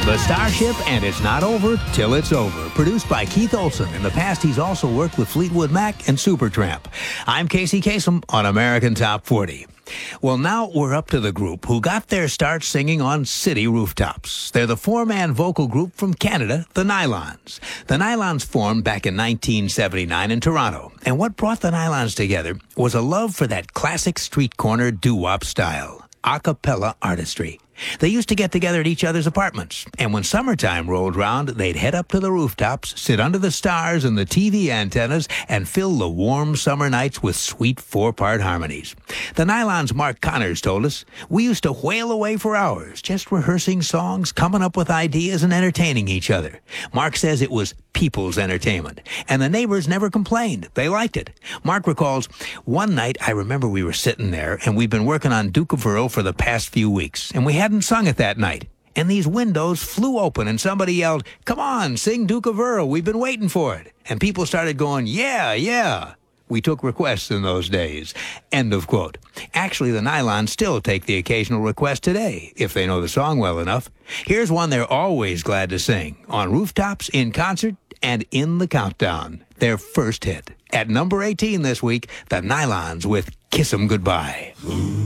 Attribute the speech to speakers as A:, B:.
A: The Starship, and It's Not Over Till It's Over. Produced by Keith Olsen. In the past, he's also worked with Fleetwood Mac and Supertramp. I'm Casey Kasem on American Top 40. Well, now we're up to the group who got their start singing on city rooftops. They're the four-man vocal group from Canada, the Nylons. The Nylons formed back in 1979 in Toronto. And what brought the Nylons together was a love for that classic street corner doo-wop style, a cappella artistry. They used to get together at each other's apartments, and when summertime rolled round, they'd head up to the rooftops, sit under the stars and the TV antennas, and fill the warm summer nights with sweet four-part harmonies. The Nylons' Mark Connors told us, "We used to whale away for hours, just rehearsing songs, coming up with ideas, and entertaining each other." Mark says it was people's entertainment, and the neighbors never complained. They liked it. Mark recalls, "One night, I remember we were sitting there, and we'd been working on Duke of Earl for the past few weeks, and we hadn't sung it that night. And these windows flew open, and somebody yelled, 'Come on, sing Duke of Earl, we've been waiting for it.' And people started going, 'Yeah, yeah.' We took requests in those days." End of quote. Actually, the Nylons still take the occasional request today, if they know the song well enough. Here's one they're always glad to sing, on rooftops, in concert, and in the countdown. Their first hit. At number 18 this week, the Nylons with "Kiss 'Em Goodbye."